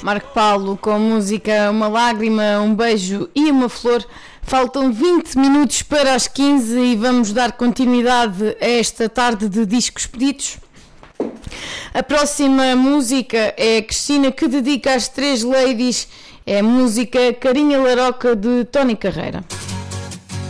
Marco Paulo com a música Uma Lágrima, um Beijo e uma Flor. Faltam 20 minutos para as 15 e vamos dar continuidade a esta tarde de discos pedidos. A próxima música é a Cristina, que dedica às três ladies. É a música Carinha Laroca de Tony Carreira.